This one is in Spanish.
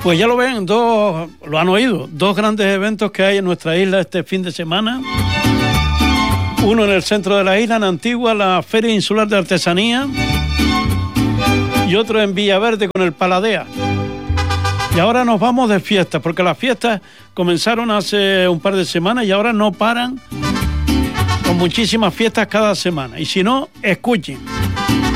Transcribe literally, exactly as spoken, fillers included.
Pues ya lo ven, dos, lo han oído, dos grandes eventos que hay en nuestra isla este fin de semana. Uno en el centro de la isla, en Antigua, la Feria Insular de Artesanía, y otro en Villaverde con el Paladea. Y ahora nos vamos de fiesta, porque las fiestas comenzaron hace un par de semanas y ahora no paran, con muchísimas fiestas cada semana. Y si no, escuchen.